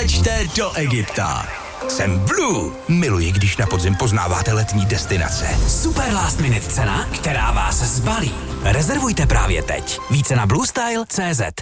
Přileďte do Egypta. Jsem Blue. Miluji, když na podzim poznáváte letní destinace. Super last minute cena, která vás zbalí. Rezervujte právě teď. Více na bluestyle.cz.